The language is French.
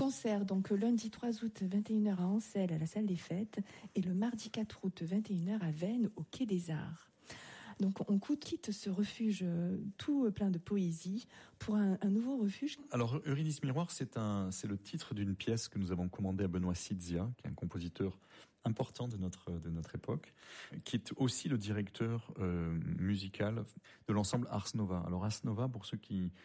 Concert donc lundi 3 août 21h à Ansel à la salle des fêtes et le mardi 4 août 21h à Veynes au Quai des Arts. Donc on quitte ce refuge tout plein de poésie pour un nouveau refuge. Alors Eurydice Miroir, c'est le titre d'une pièce que nous avons commandée à Benoît Sidzia, qui est un compositeur important de notre époque, qui est aussi le directeur musical de l'ensemble Ars Nova. Alors Ars Nova, pour ceux qui